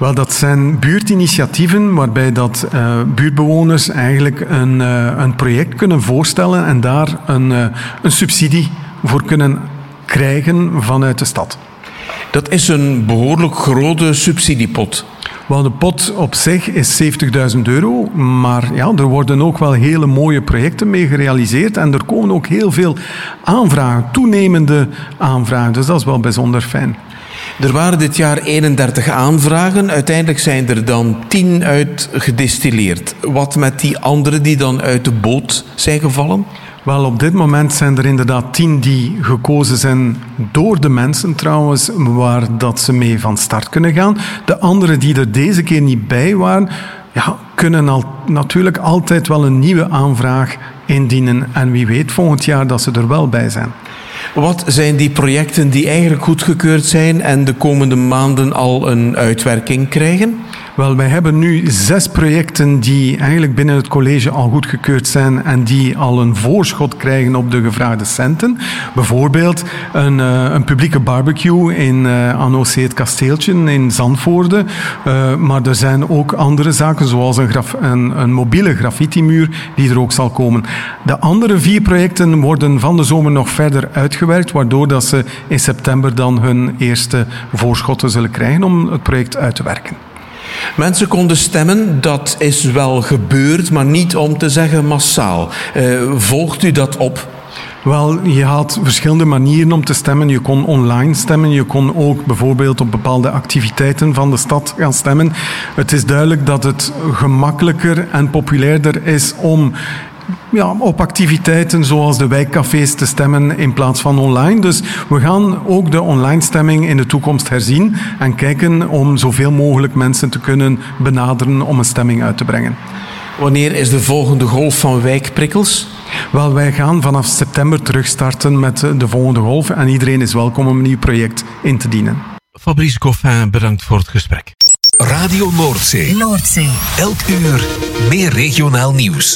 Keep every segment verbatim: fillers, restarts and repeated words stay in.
Wel, dat zijn buurtinitiatieven waarbij dat uh, buurtbewoners eigenlijk een, uh, een project kunnen voorstellen en daar een, uh, een subsidie voor kunnen krijgen vanuit de stad. Dat is een behoorlijk grote subsidiepot. Wel, de pot op zich is zeventigduizend euro, maar ja, er worden ook wel hele mooie projecten mee gerealiseerd en er komen ook heel veel aanvragen, toenemende aanvragen, dus dat is wel bijzonder fijn. Er waren dit jaar eenendertig aanvragen, uiteindelijk zijn er dan tien uit gedistilleerd. Wat met die anderen die dan uit de boot zijn gevallen? Wel, op dit moment zijn er inderdaad tien die gekozen zijn door de mensen trouwens, waar dat ze mee van start kunnen gaan. De anderen die er deze keer niet bij waren, ja, kunnen al, natuurlijk altijd wel een nieuwe aanvraag indienen. En wie weet volgend jaar dat ze er wel bij zijn. Wat zijn die projecten die eigenlijk goedgekeurd zijn en de komende maanden al een uitwerking krijgen? Wel, wij hebben nu zes projecten die eigenlijk binnen het college al goedgekeurd zijn en die al een voorschot krijgen op de gevraagde centen. Bijvoorbeeld een, uh, een publieke barbecue in uh, Anno C. het Kasteeltje in Zandvoorde. Uh, maar er zijn ook andere zaken, zoals een, graf, een, een mobiele graffiti-muur die er ook zal komen. De andere vier projecten worden van de zomer nog verder uitgewerkt, waardoor dat ze in september dan hun eerste voorschotten zullen krijgen om het project uit te werken. Mensen konden stemmen, dat is wel gebeurd, maar niet om te zeggen massaal. Uh, volgt u dat op? Wel, je had verschillende manieren om te stemmen. Je kon online stemmen, je kon ook bijvoorbeeld op bepaalde activiteiten van de stad gaan stemmen. Het is duidelijk dat het gemakkelijker en populairder is om ja, op activiteiten zoals de wijkcafés te stemmen in plaats van online. Dus we gaan ook de online stemming in de toekomst herzien en kijken om zoveel mogelijk mensen te kunnen benaderen om een stemming uit te brengen. Wanneer is de volgende golf van wijkprikkels? Wel, wij gaan vanaf september terugstarten met de volgende golf en iedereen is welkom om een nieuw project in te dienen. Fabrice Goffin, bedankt voor het gesprek. Radio Noordzee. Noordzee. Elk uur meer regionaal nieuws.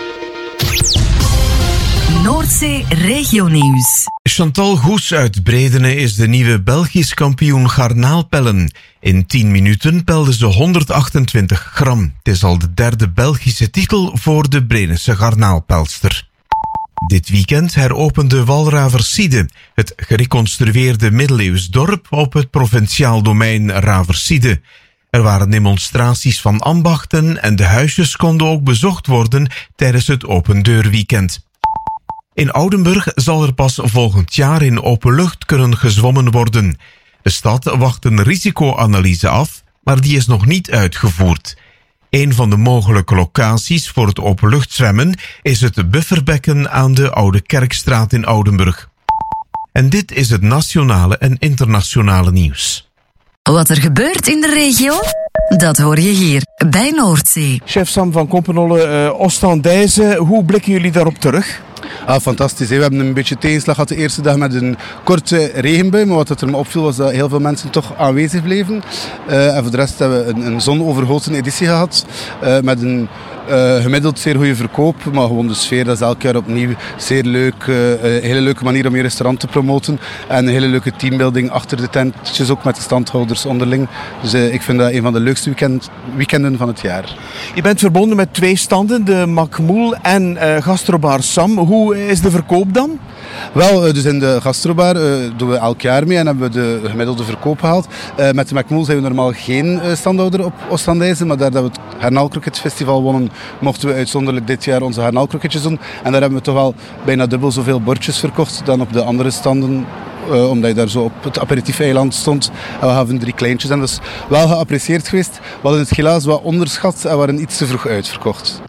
Noordzee regionieuws. Chantal Goes uit Bredene is de nieuwe Belgisch kampioen garnaalpellen. In tien minuten pelde ze honderdachtentwintig gram. Het is al de derde Belgische titel voor de Bredense garnaalpelster. Dit weekend heropende Walraverside, het gereconstrueerde middeleeuws dorp op het provinciaal domein Raverside. Er waren demonstraties van ambachten en de huisjes konden ook bezocht worden tijdens het opendeurweekend. In Oudenburg zal er pas volgend jaar in open lucht kunnen gezwommen worden. De stad wacht een risicoanalyse af, maar die is nog niet uitgevoerd. Een van de mogelijke locaties voor het openluchtzwemmen is het bufferbekken aan de Oude Kerkstraat in Oudenburg. En dit is het nationale en internationale nieuws. Wat er gebeurt in de regio, dat hoor je hier bij Noordzee. Chef Sam van Kompenholle, uh, Oostendijze, hoe blikken jullie daarop terug? Ah, fantastisch. Hè. We hebben een beetje tegenslag gehad de eerste dag met een korte regenbui. Maar wat er me opviel was dat heel veel mensen toch aanwezig bleven. Uh, en voor de rest hebben we een, een zonovergoten editie gehad. Uh, met een uh, gemiddeld zeer goede verkoop. Maar gewoon de sfeer, dat is elk jaar opnieuw zeer leuk. Uh, een hele leuke manier om je restaurant te promoten. En een hele leuke teambuilding achter de tentjes, ook met de standhouders onderling. Dus uh, ik vind dat een van de leukste weekend, weekenden van het jaar. Je bent verbonden met twee standen, de Macmoel en uh, Gastrobar Sam. Hoe is de verkoop dan? Wel, dus in de gastrobar uh, doen we elk jaar mee en hebben we de gemiddelde verkoop gehaald. Uh, met de Macmoel zijn we normaal geen uh, standhouder op Oostendijze, maar daar dat we het Garnaalkroketfestival wonnen, mochten we uitzonderlijk dit jaar onze garnaalkroketjes doen. En daar hebben we toch wel bijna dubbel zoveel bordjes verkocht dan op de andere standen. Uh, omdat je daar zo op het aperitief-eiland stond. En we hadden drie kleintjes en dat is wel geapprecieerd geweest. We hadden het helaas wat onderschat en waren iets te vroeg uitverkocht.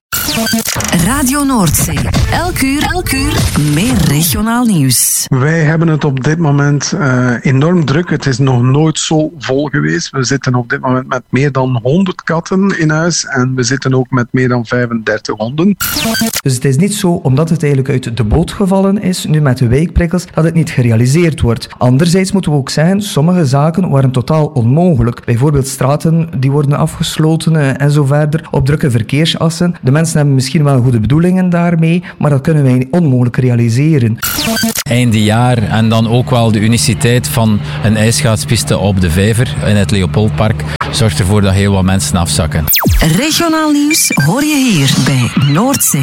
Radio Noordzee. Elk uur, elk uur meer regionaal nieuws. Wij hebben het op dit moment uh, enorm druk. Het is nog nooit zo vol geweest. We zitten op dit moment met meer dan honderd katten in huis en we zitten ook met meer dan vijfendertig honden. Dus het is niet zo, omdat het eigenlijk uit de boot gevallen is, nu met de wijkprikkels, dat het niet gerealiseerd wordt. Anderzijds moeten we ook zeggen, sommige zaken waren totaal onmogelijk. Bijvoorbeeld straten die worden afgesloten uh, en zo verder op drukke verkeersassen. De mensen hebben misschien wel goede bedoelingen daarmee, maar dat kunnen wij onmogelijk realiseren. Einde jaar en dan ook wel de uniciteit van een ijsschaatspiste op de Vijver in het Leopoldpark. zorgt ervoor dat heel wat mensen afzakken. Regionaal nieuws hoor je hier bij Noordzee.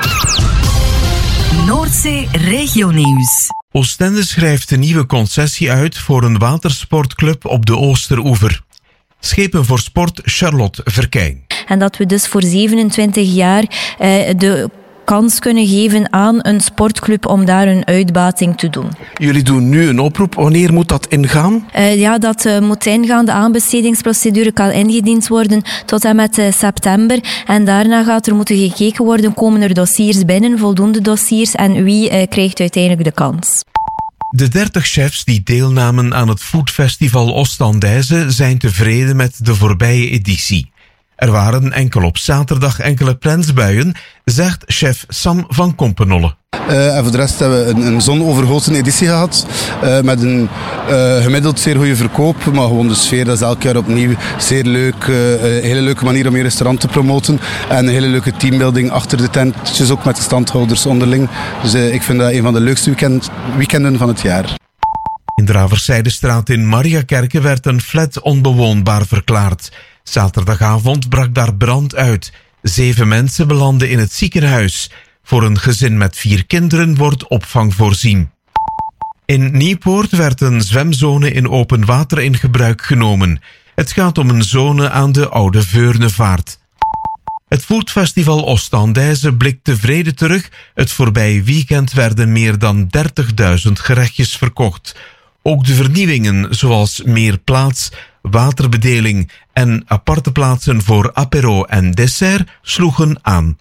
Noordzee Regionieuws. Oostende schrijft een nieuwe concessie uit voor een watersportclub op de Oosteroever. Schepen voor Sport Charlotte Verkijn. En dat we dus voor zevenentwintig jaar eh, de kans kunnen geven aan een sportclub om daar een uitbating te doen. Jullie doen nu een oproep. Wanneer moet dat ingaan? Uh, ja, dat uh, moet ingaan. De aanbestedingsprocedure kan ingediend worden tot en met uh, september. En daarna gaat er moeten gekeken worden, komen er dossiers binnen, voldoende dossiers, en wie uh, krijgt uiteindelijk de kans. De dertig chefs die deelnamen aan het Foodfestival Oostendijze zijn tevreden met de voorbije editie. Er waren enkel op zaterdag enkele plensbuien, zegt chef Sam van Kompenolle. Uh, en voor de rest hebben we een, een zonovergoten editie gehad. Uh, met een uh, gemiddeld zeer goede verkoop. Maar gewoon de sfeer, dat is elk jaar opnieuw zeer leuk. Uh, een hele leuke manier om je restaurant te promoten. En een hele leuke teambuilding achter de tentjes, ook met de standhouders onderling. Dus uh, ik vind dat een van de leukste weekend, weekenden van het jaar. In de Raverszijdestraat in Mariakerke werd een flat onbewoonbaar verklaard. Zaterdagavond brak daar brand uit. Zeven mensen belanden in het ziekenhuis. Voor een gezin met vier kinderen wordt opvang voorzien. In Nieuwpoort werd een zwemzone in open water in gebruik genomen. Het gaat om een zone aan de Oude Veurnevaart. Het Foodfestival Oostendijze blikt tevreden terug. Het voorbije weekend werden meer dan dertigduizend gerechtjes verkocht. Ook de vernieuwingen, zoals meer plaats, waterbedeling en aparte plaatsen voor apero en dessert, sloegen aan.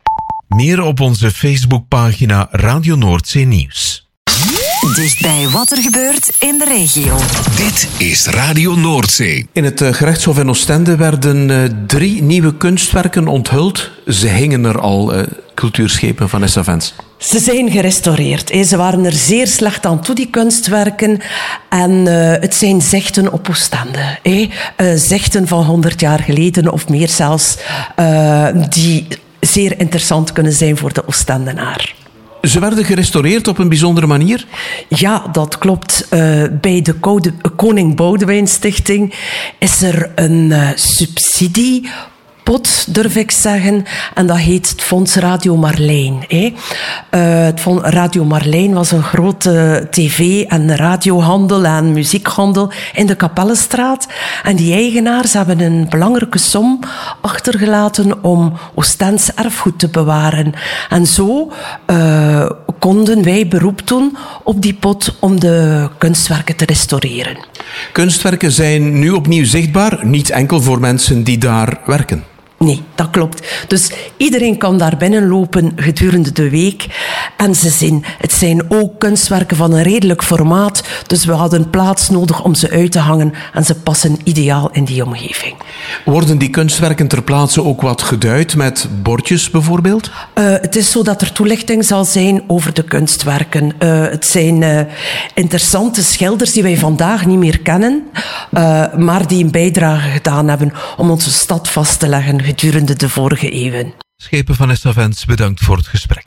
Meer op onze Facebookpagina Radio Noordzee Nieuws. Dichtbij wat er gebeurt in de regio. Dit is Radio Noordzee. In het gerechtshof in Oostende werden uh, drie nieuwe kunstwerken onthuld. Ze hingen er al, uh, cultuurschepen van Vens. Ze zijn gerestaureerd. Hè. Ze waren er zeer slecht aan toe, die kunstwerken. En uh, het zijn zegten op Oostende. Hè. Uh, zegten van honderd jaar geleden of meer zelfs, uh, die zeer interessant kunnen zijn voor de Oostendenaar. Ze werden gerestaureerd op een bijzondere manier? Ja, dat klopt. Uh, bij de Koude, Koning Boudewijn Stichting is er een uh, subsidie... pot, durf ik zeggen. En dat heet het Fonds Radio Marlijn. Hè. Uh, het Fonds Radio Marlijn was een grote tv- en radiohandel en muziekhandel in de Kapellenstraat. En die eigenaars hebben een belangrijke som achtergelaten om Oostends erfgoed te bewaren. En zo uh, konden wij beroep doen op die pot om de kunstwerken te restaureren. Kunstwerken zijn nu opnieuw zichtbaar, niet enkel voor mensen die daar werken. Nee, dat klopt. Dus iedereen kan daar binnenlopen gedurende de week. En ze zijn, het zijn ook kunstwerken van een redelijk formaat. Dus we hadden plaats nodig om ze uit te hangen. En ze passen ideaal in die omgeving. Worden die kunstwerken ter plaatse ook wat geduid met bordjes bijvoorbeeld? Uh, het is zo dat er toelichting zal zijn over de kunstwerken. Uh, het zijn uh, interessante schilders die wij vandaag niet meer kennen. Uh, maar die een bijdrage gedaan hebben om onze stad vast te leggen gedurende de vorige eeuwen. Schepen van Vens, bedankt voor het gesprek.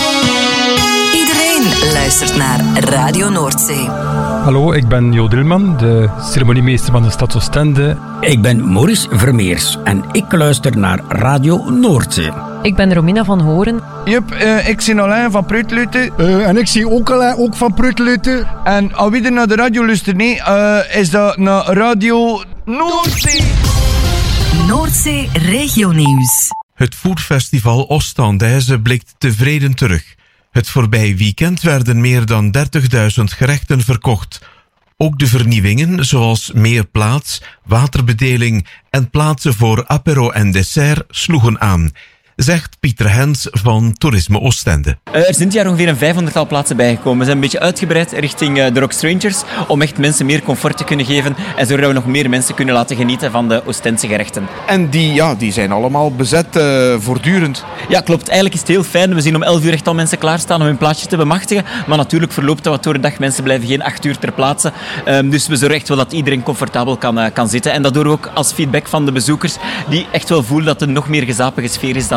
Iedereen luistert naar Radio Noordzee. Hallo, ik ben Jo Dilman, de ceremoniemeester van de stad Oostende. Ik ben Maurice Vermeers en ik luister naar Radio Noordzee. Ik ben Romina van Horen. Jup, uh, ik zie Alain van Pruitluiten. Uh, en ik zie ook Alain, ook van Pruitluiten. En als wie er naar de radio luistert, nee, uh, is dat naar Radio Noordzee. Noordzee Regionieuws. Het Foodfestival Oostendijze blikt tevreden terug. Het voorbije weekend werden meer dan dertigduizend gerechten verkocht. Ook de vernieuwingen, zoals meer plaats, waterbedeling en plaatsen voor apero en dessert, sloegen aan, zegt Pieter Hens van Toerisme Oostende. Uh, er zijn dit jaar ongeveer een vijfhonderdtal plaatsen bijgekomen. We zijn een beetje uitgebreid richting uh, de Rock Strangers om echt mensen meer comfort te kunnen geven en zodat we nog meer mensen kunnen laten genieten van de Oostendse gerechten. En die, ja, die zijn allemaal bezet uh, voortdurend. Ja, klopt. Eigenlijk is het heel fijn. We zien om elf uur echt al mensen klaarstaan om hun plaatsje te bemachtigen. Maar natuurlijk verloopt dat wat door de dag. Mensen blijven geen acht uur ter plaatse. Um, dus we zorgen echt wel dat iedereen comfortabel kan, uh, kan zitten. En dat doen we ook als feedback van de bezoekers die echt wel voelen dat het een nog meer gezapige sfeer is dan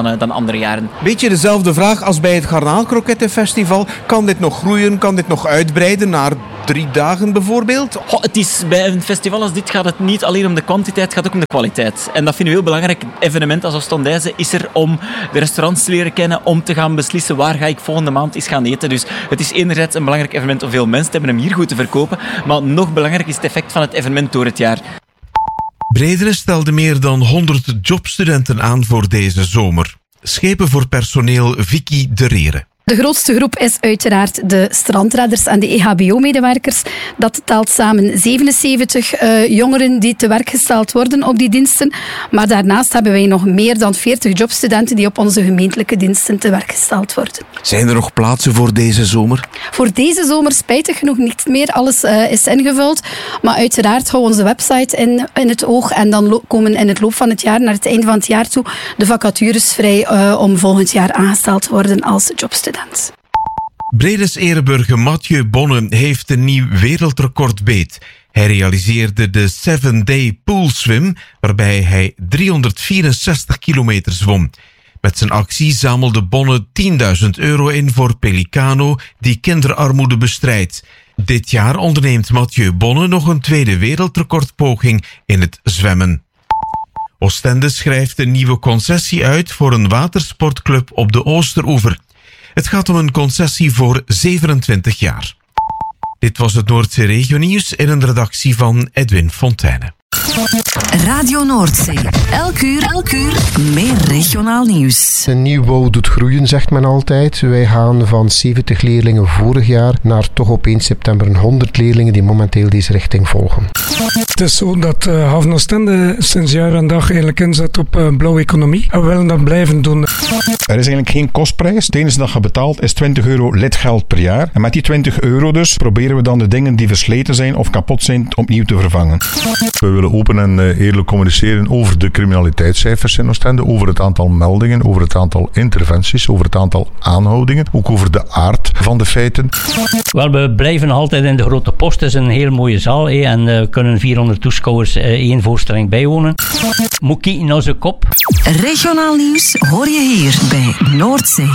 dan, uh, dan andere jaren. Beetje dezelfde vraag als bij het Garnaalkrokettenfestival. Kan dit nog groeien? Kan dit nog uitbreiden naar drie dagen bijvoorbeeld? Goh, het is, bij een festival als dit gaat het niet alleen om de kwantiteit, het gaat ook om de kwaliteit. En dat vinden we heel belangrijk. Het evenement als Oostendijze is er om de restaurants te leren kennen, om te gaan beslissen waar ga ik volgende maand eens gaan eten. Dus het is enerzijds een belangrijk evenement om veel mensen te hebben hem hier goed te verkopen, maar nog belangrijker is het effect van het evenement door het jaar. Bredene stelde meer dan honderd jobstudenten aan voor deze zomer. Schepen voor personeel Vicky de Rere. De grootste groep is uiteraard de strandredders en de E H B O-medewerkers. Dat telt samen zevenenzeventig uh, jongeren die te werk gesteld worden op die diensten. Maar daarnaast hebben wij nog meer dan veertig jobstudenten die op onze gemeentelijke diensten te werk gesteld worden. Zijn er nog plaatsen voor deze zomer? Voor deze zomer spijtig genoeg niet meer. Alles uh, is ingevuld. Maar uiteraard houden we onze website in, in het oog. En dan lo- komen in het loop van het jaar, naar het einde van het jaar toe, de vacatures vrij uh, om volgend jaar aangesteld te worden als jobstudent. Bredes ereburger Mathieu Bonne heeft een nieuw wereldrecord beet. Hij realiseerde de seven day pool swim, waarbij hij driehonderdvierenzestig kilometer zwom. Met zijn actie zamelde Bonne tienduizend euro in voor Pelicano, die kinderarmoede bestrijdt. Dit jaar onderneemt Mathieu Bonne nog een tweede wereldrecordpoging in het zwemmen. Oostende schrijft een nieuwe concessie uit voor een watersportclub op de Oosteroever. Het gaat om een concessie voor zevenentwintig jaar. Dit was het Noordzee Regionieuws in een redactie van Edwin Fontijne. Radio Noordzee. Elk uur, elk uur meer regionaal nieuws. Een nieuwbouw doet groeien, zegt men altijd. Wij gaan van zeventig leerlingen vorig jaar naar toch op één september een honderd leerlingen die momenteel deze richting volgen. Het is zo dat uh, Haven Oostende sinds jaar en dag eigenlijk inzet op uh, blauwe economie. En we willen dat blijven doen. Er is eigenlijk geen kostprijs. Het enige dat je betaalt is twintig euro lidgeld per jaar. En met die twintig euro dus proberen we dan de dingen die versleten zijn of kapot zijn opnieuw te vervangen. We willen open en uh, eerlijk communiceren over de criminaliteitscijfers in Oostende, over het aantal meldingen, over het aantal interventies, over het aantal aanhoudingen, ook over de aard van de feiten. Wel, we blijven altijd in de Grote Post. Het is een heel mooie zaal hé, en uh, kunnen vierhonderd toeschouwers uh, één voorstelling bijwonen. Moet kijken naar zijn kop. Regionaal nieuws hoor je hier bij Noordzee.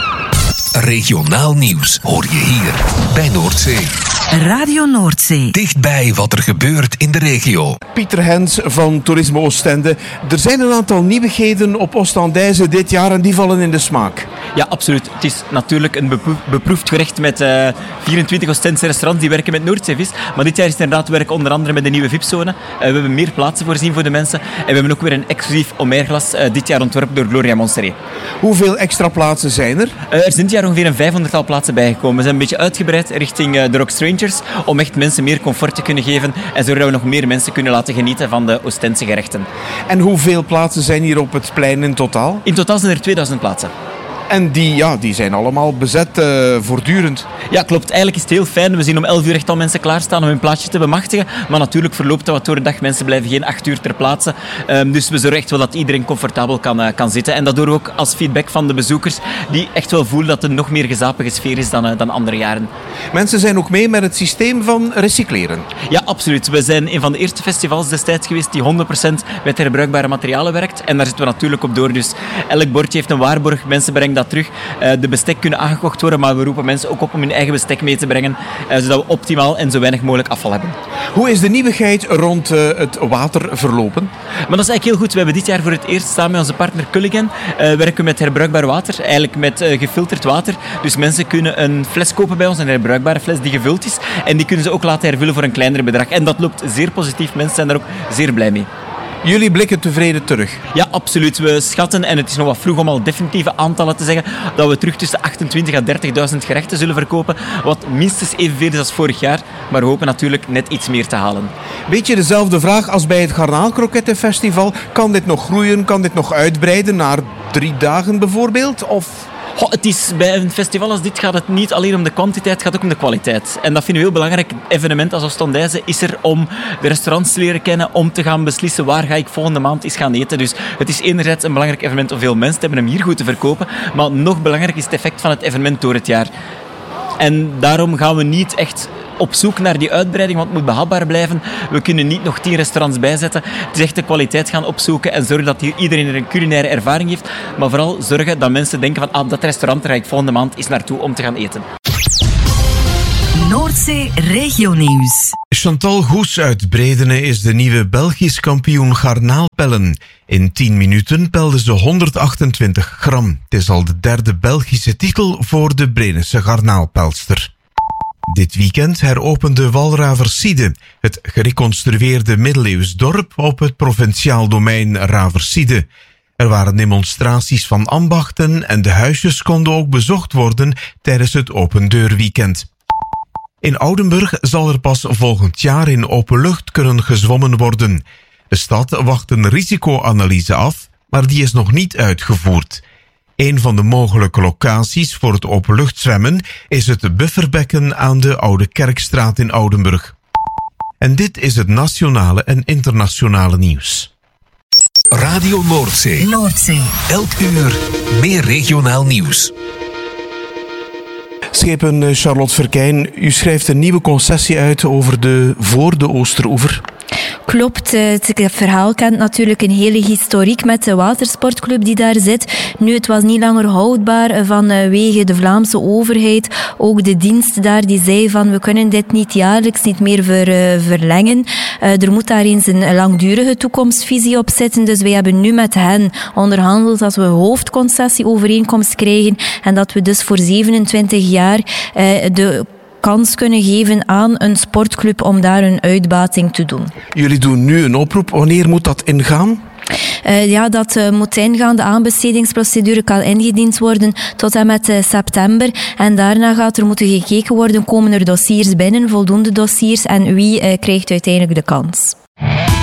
Regionaal nieuws hoor je hier bij Noordzee. Radio Noordzee. Dichtbij wat er gebeurt in de regio. Pieter Hens van Toerisme Oostende. Er zijn een aantal nieuwigheden op Oostendijze dit jaar en die vallen in de smaak. Ja, absoluut. Het is natuurlijk een beproef, beproefd gerecht met uh, vierentwintig Oostense restaurants die werken met Noordzeevis. Maar dit jaar is het inderdaad werk onder andere met de nieuwe V I P-zone. Uh, we hebben meer plaatsen voorzien voor de mensen. En we hebben ook weer een exclusief omerglas uh, dit jaar ontworpen door Gloria Monserrat. Hoeveel extra plaatsen zijn er? Uh, er zijn dit jaar ongeveer een vijfhonderdtal plaatsen bijgekomen. We zijn een beetje uitgebreid richting uh, de Rock Strangers om echt mensen meer comfort te kunnen geven en zodat we nog meer mensen kunnen laten genieten van de Oostense gerechten. En hoeveel plaatsen zijn hier op het plein in totaal? In totaal zijn er tweeduizend plaatsen. En die, ja, die zijn allemaal bezet uh, voortdurend. Ja, klopt. Eigenlijk is het heel fijn. We zien om elf uur echt al mensen klaarstaan om hun plaatsje te bemachtigen. Maar natuurlijk verloopt dat wat door de dag. Mensen blijven geen acht uur ter plaatse. Um, dus we zorgen echt wel dat iedereen comfortabel kan, uh, kan zitten. En dat doen we ook als feedback van de bezoekers, die echt wel voelen dat het een nog meer gezapige sfeer is dan, uh, dan andere jaren. Mensen zijn ook mee met het systeem van recycleren. Ja, absoluut. We zijn een van de eerste festivals destijds geweest die honderd procent met herbruikbare materialen werkt. En daar zitten we natuurlijk op door. Dus elk bordje heeft een waarborg. Mensen brengen dat terug. Uh, de bestek kunnen aangekocht worden, maar we roepen mensen ook op om hun eigen bestek mee te brengen, uh, zodat we optimaal en zo weinig mogelijk afval hebben. Hoe is de nieuwigheid rond uh, het water verlopen? Maar dat is eigenlijk heel goed. We hebben dit jaar voor het eerst samen met onze partner Culligan uh, werken met herbruikbaar water, eigenlijk met uh, gefilterd water. Dus mensen kunnen een fles kopen bij ons, een herbruikbare fles die gevuld is, en die kunnen ze ook laten hervullen voor een kleiner bedrag. En dat loopt zeer positief. Mensen zijn daar ook zeer blij mee. Jullie blikken tevreden terug? Ja, absoluut. We schatten, en het is nog wat vroeg om al definitieve aantallen te zeggen, dat we terug tussen achtentwintigduizend à dertigduizend gerechten zullen verkopen, wat minstens evenveel is als vorig jaar, maar we hopen natuurlijk net iets meer te halen. Beetje dezelfde vraag als bij het Garnaalkrokettenfestival. Kan dit nog groeien? Kan dit nog uitbreiden naar drie dagen bijvoorbeeld? Of... Goh, het is, bij een festival als dit gaat het niet alleen om de kwantiteit, het gaat ook om de kwaliteit. En dat vinden we heel belangrijk. Het evenement als Oostendijze is er om de restaurants te leren kennen, om te gaan beslissen waar ga ik volgende maand eens gaan eten. Dus het is enerzijds een belangrijk evenement om veel mensen te hebben hem hier goed te verkopen, maar nog belangrijker is het effect van het evenement door het jaar. En daarom gaan we niet echt op zoek naar die uitbreiding, want het moet behapbaar blijven. We kunnen niet nog tien restaurants bijzetten. Het is echt de kwaliteit gaan opzoeken en zorgen dat hier iedereen een culinaire ervaring heeft. Maar vooral zorgen dat mensen denken van ah, dat restaurant daar ga ik volgende maand eens naartoe om te gaan eten. Noordzee Regionieuws. Chantal Goes uit Bredene is de nieuwe Belgisch kampioen garnaalpellen. In tien minuten pelde ze honderdachtentwintig gram. Het is al de derde Belgische titel voor de Bredense garnaalpelster. Dit weekend heropende Walraverside, het gereconstrueerde middeleeuws dorp op het provinciaal domein Raverside. Er waren demonstraties van ambachten en de huisjes konden ook bezocht worden tijdens het opendeurweekend. In Oudenburg zal er pas volgend jaar in open lucht kunnen gezwommen worden. De stad wacht een risicoanalyse af, maar die is nog niet uitgevoerd. Een van de mogelijke locaties voor het openluchtzwemmen is het bufferbekken aan de Oude Kerkstraat in Oudenburg. En dit is het nationale en internationale nieuws. Radio Noordzee. Noordzee. Elk uur meer regionaal nieuws. Schepen Charlotte Verkijn, u schrijft een nieuwe concessie uit over de voor de Oosteroever. Klopt, het verhaal kent natuurlijk een hele historiek met de watersportclub die daar zit. Nu, het was niet langer houdbaar vanwege de Vlaamse overheid. Ook de dienst daar die zei van we kunnen dit niet jaarlijks niet meer ver, verlengen. Er moet daar eens een langdurige toekomstvisie op zitten. Dus wij hebben nu met hen onderhandeld dat we hoofdconcessieovereenkomst krijgen en dat we dus voor zevenentwintig jaar de kans kunnen geven aan een sportclub om daar een uitbating te doen. Jullie doen nu een oproep. Wanneer moet dat ingaan? Uh, ja, dat uh, moet ingaan. De aanbestedingsprocedure kan ingediend worden tot en met uh, september. En daarna gaat er moeten gekeken worden, komen er dossiers binnen, voldoende dossiers, en wie uh, krijgt uiteindelijk de kans.